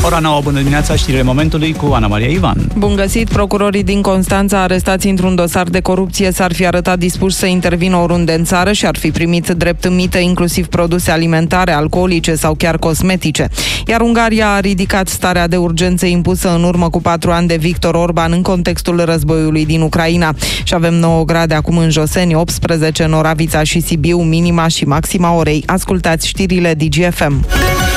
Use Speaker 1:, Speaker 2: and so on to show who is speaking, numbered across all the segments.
Speaker 1: Ora 9, bună dimineața, știrile momentului cu Ana Maria Ivan.
Speaker 2: Bun găsit, procurorii din Constanța arestați într-un dosar de corupție s-ar fi arătat dispuși să intervină oriunde în țară și ar fi primit drept mită inclusiv produse alimentare, alcoolice sau chiar cosmetice. Iar Ungaria a ridicat starea de urgență impusă în urmă cu 4 ani de Victor Orban în contextul războiului din Ucraina. Și avem 9 grade acum în Joseni, 18 în Oravița și Sibiu, minima și maxima orei. Ascultați știrile DGFM.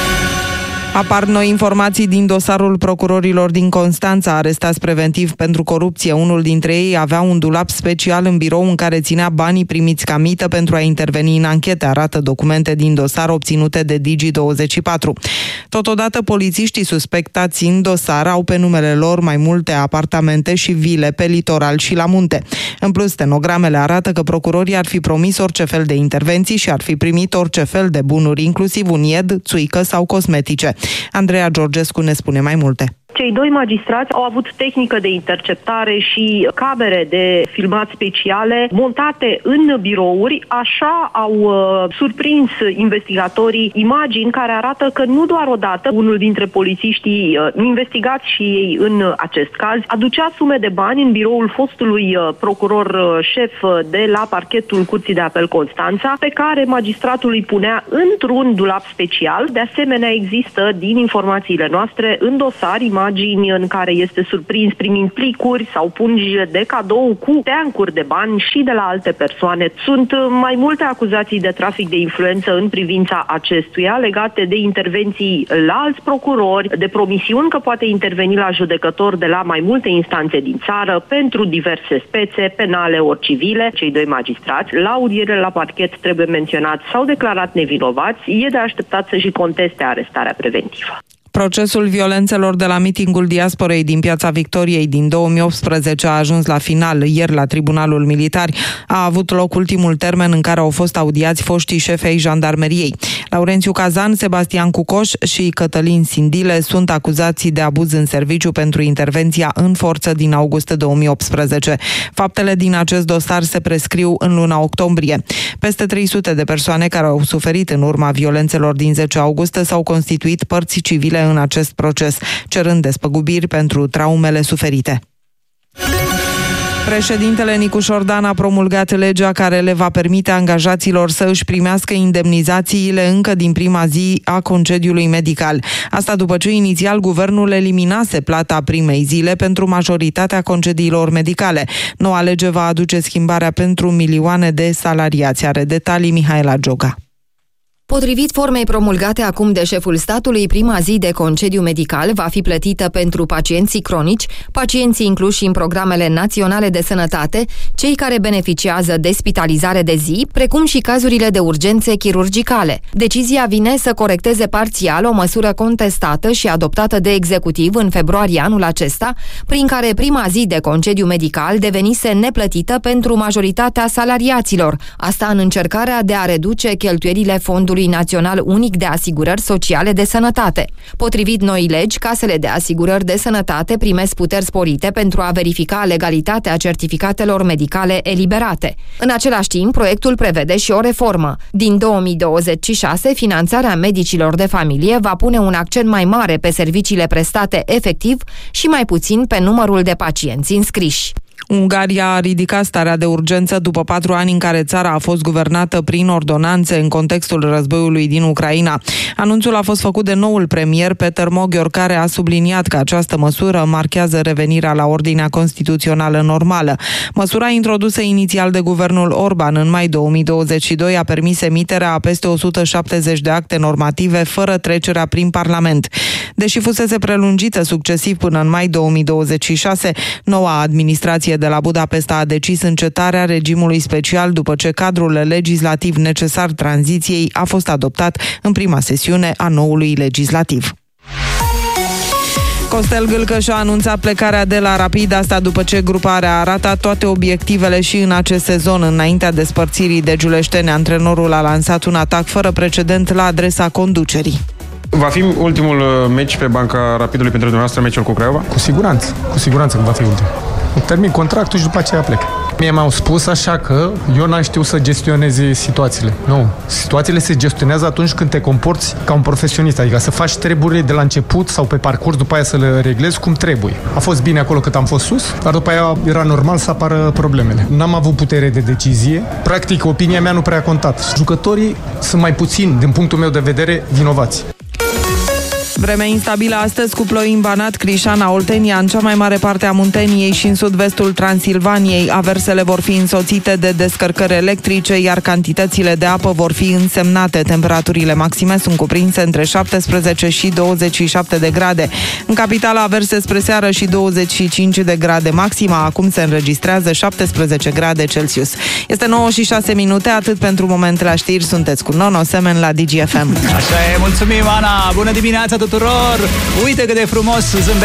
Speaker 2: Apar noi informații din dosarul procurorilor din Constanța, arestați preventiv pentru corupție. Unul dintre ei avea un dulap special în birou în care ținea banii primiți ca mită pentru a interveni în anchete, arată documente din dosar obținute de Digi24. Totodată, polițiștii suspectați în dosar au pe numele lor mai multe apartamente și vile pe litoral și la munte. În plus, stenogramele arată că procurorii ar fi promis orice fel de intervenții și ar fi primit orice fel de bunuri, inclusiv un ied, țuică sau cosmetice. Andreea Georgescu ne spune mai multe.
Speaker 3: Cei doi magistrați au avut tehnică de interceptare și camere de filmat speciale montate în birouri. Așa au surprins investigatorii imagini care arată că nu doar odată unul dintre polițiștii investigați și ei în acest caz aducea sume de bani în biroul fostului procuror șef de la parchetul Curții de Apel Constanța, pe care magistratul îi punea într-un dulap special. De asemenea, există din informațiile noastre în dosar imagini în care este surprins primind plicuri sau pungi de cadou cu teancuri de bani și de la alte persoane. Sunt mai multe acuzații de trafic de influență în privința acestuia, legate de intervenții la alți procurori, de promisiuni că poate interveni la judecător de la mai multe instanțe din țară pentru diverse spețe, penale ori civile. Cei doi magistrați, la audiere la parchet, trebuie menționat, s-au declarat nevinovați. E de așteptat să și conteste arestarea preventivă.
Speaker 2: Procesul violențelor de la mitingul diasporei din Piața Victoriei din 2018 a ajuns la final. Ieri, la Tribunalul Militar, a avut loc ultimul termen în care au fost audiați foștii șefi ai jandarmeriei. Laurențiu Cazan, Sebastian Cucoș și Cătălin Sindile sunt acuzați de abuz în serviciu pentru intervenția în forță din august 2018. Faptele din acest dosar se prescriu în luna octombrie. Peste 300 de persoane care au suferit în urma violențelor din 10 august s-au constituit părți civile în acest proces, cerând despăgubiri pentru traumele suferite. Președintele Nicușor Dan a promulgat legea care le va permite angajaților să își primească indemnizațiile încă din prima zi a concediului medical. Asta după ce inițial guvernul eliminase plata primei zile pentru majoritatea concediilor medicale. Noua lege va aduce schimbarea pentru milioane de salariați. Are detalii Mihaela Gioga.
Speaker 4: Potrivit formei promulgate acum de șeful statului, prima zi de concediu medical va fi plătită pentru pacienții cronici, pacienții incluși în programele naționale de sănătate, cei care beneficiază de spitalizare de zi, precum și cazurile de urgențe chirurgicale. Decizia vine să corecteze parțial o măsură contestată și adoptată de executiv în februarie anul acesta, prin care prima zi de concediu medical devenise neplătită pentru majoritatea salariaților, asta în încercarea de a reduce cheltuielile Fondului Național Unic de Asigurări Sociale de Sănătate. Potrivit noii legi, casele de asigurări de sănătate primesc puteri sporite pentru a verifica legalitatea certificatelor medicale eliberate. În același timp, proiectul prevede și o reformă. Din 2026, finanțarea medicilor de familie va pune un accent mai mare pe serviciile prestate efectiv și mai puțin pe numărul de pacienți înscriși.
Speaker 2: Ungaria a ridicat starea de urgență după 4 ani în care țara a fost guvernată prin ordonanțe în contextul războiului din Ucraina. Anunțul a fost făcut de noul premier Peter Moghior, care a subliniat că această măsură marchează revenirea la ordinea constituțională normală. Măsura introdusă inițial de guvernul Orban în mai 2022 a permis emiterea a peste 170 de acte normative fără trecerea prin Parlament. Deși fusese prelungită succesiv până în mai 2026, noua administrație de la Budapesta a decis încetarea regimului special după ce cadrul legislativ necesar tranziției a fost adoptat în prima sesiune a noului legislativ. Costel Gâlcă și-a anunțat plecarea de la Rapid, asta după ce gruparea a ratat toate obiectivele și în acest sezon. Înaintea despărțirii de Giuleșteni, antrenorul a lansat un atac fără precedent la adresa conducerii.
Speaker 5: Va fi ultimul meci pe banca Rapidului pentru dumneavoastră, meciul cu Craiova?
Speaker 6: Cu siguranță că va fi ultimul. Termin contractul și după aceea plec. Mie m-au spus așa că eu n-am știut să gestioneze situațiile. Nu. Situațiile se gestionează atunci când te comporți ca un profesionist, adică să faci treburile de la început sau pe parcurs, după aia să le reglezi cum trebuie. A fost bine acolo cât am fost sus, dar după aia era normal să apară problemele. N-am avut putere de decizie. Practic, opinia mea nu prea a contat. Jucătorii sunt mai puțin, din punctul meu de vedere, vinovați.
Speaker 2: Vreme instabilă astăzi cu ploi în Banat, Crișana, Oltenia, în cea mai mare parte a Munteniei și în sud-vestul Transilvaniei. Aversele vor fi însoțite de descărcări electrice, iar cantitățile de apă vor fi însemnate. Temperaturile maxime sunt cuprinse între 17 și 27 de grade. În capitală averse spre seară și 25 de grade maxima. Acum se înregistrează 17 grade Celsius. Este 9 și 6 minute, atât pentru moment la știri. Sunteți cu Nono Semen la DGFM.
Speaker 1: Așa e, mulțumim, Ana! Bună dimineața tuturor! Uite cât de frumos zâmbește